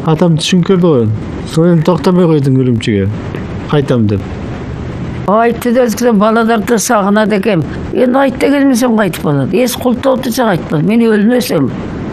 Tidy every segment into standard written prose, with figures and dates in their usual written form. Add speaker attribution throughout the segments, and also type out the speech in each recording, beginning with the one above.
Speaker 1: Атам түшүнкөрдү ғой. Соны токтомой койдум үрүмчүгө. Кайтам деп.
Speaker 2: Айтты да балаларды сағынады екем. Енді айтты келмесем қайтып болады. Ес құлты отырса қайтып болады. Мен өлмесем.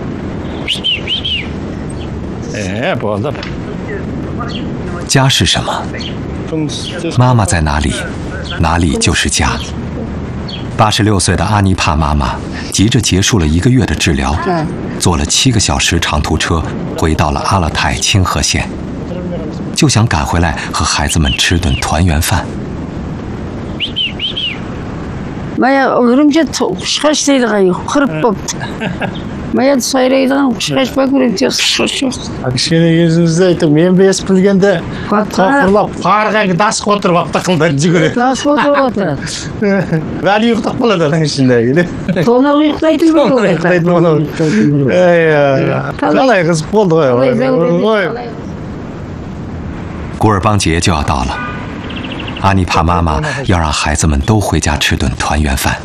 Speaker 1: болды.
Speaker 3: 家是什么？妈妈在哪里，哪里就是家。86岁的阿尼帕妈妈急着结束了1个月的治疗，坐了7个小时长途车回到了阿勒泰清河县，就想赶回来和孩子们吃顿团圆饭。
Speaker 2: Мая үрімше құшқаш дейді ғай, қырып бопты. Мая сайрайдыған құшқаш ба көрімше құшқаш жоқ.
Speaker 1: Кішкене кезімізде айтып, мен бес білгенде қақырлап, қарғаң дас отырып аптақылдар жүгіреді.
Speaker 2: Дас отырып отырады.
Speaker 1: Бәлі ұйықтап қалады аның ішінде.
Speaker 2: Тонақ ұйықтайды ма?
Speaker 1: Ұйықтайды ма? Қалай қызық болды ғой.
Speaker 3: 古尔邦节就要到了。 阿尼帕妈妈要让孩子们都回家吃顿团圆饭。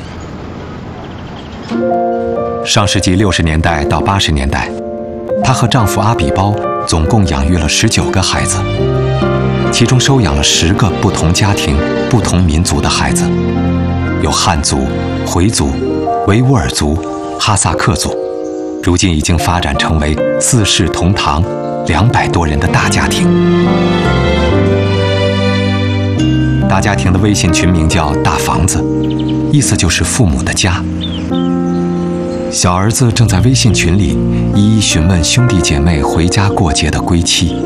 Speaker 3: 上世纪60年代到80年代，她和丈夫阿比包总共养育了19个孩子，其中收养了10个不同家庭、不同民族的孩子，有汉族、回族、维吾尔族、哈萨克族，如今已经发展成为4世同堂、200多人的大家庭。 大家庭的微信群名叫“大房子”，意思就是父母的家。小儿子正在微信群里一一询问兄弟姐妹回家过节的归期。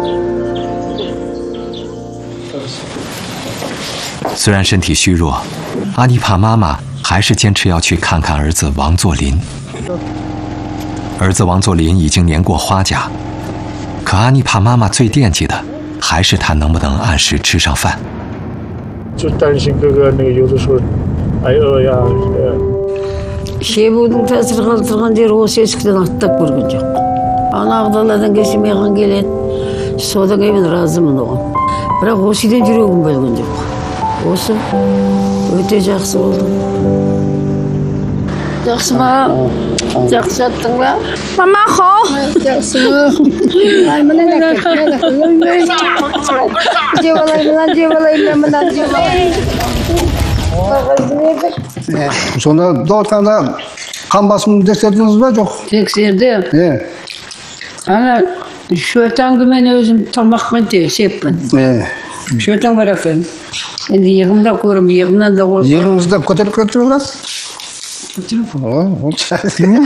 Speaker 3: 虽然身体虚弱，阿尼帕妈妈还是坚持要去看看儿子王作霖。儿子王作霖已经年过花甲，可阿尼帕妈妈最惦记的还是他能不能按时吃上饭。
Speaker 1: 就担心哥哥那个有的时候挨饿呀。
Speaker 2: Шебудің тәсір қалдырған жері осы ешкіден аттап көрген жоқ. Ана ағдалардан келсе маған келеді. Содан кейін мен разымын оған. Бірақ осы үйден жүрегім болған жоқ. Осы өте жақсы болды. Жақсы ма? Жақсы жаттың ба?
Speaker 4: Мама, хо!
Speaker 2: Жақсы ма?
Speaker 5: Sonra doğru kan basımını tekstlediniz mi? Yok.
Speaker 2: Тексерді. Ана шөтаңды мен өзім тамақпен тексеппін. Шөтаң бар екен. Енді иығымда көрім, иығымнан да қойып.
Speaker 5: Yığınızda kötülük götürüyorlar.
Speaker 2: Kötülük.
Speaker 5: O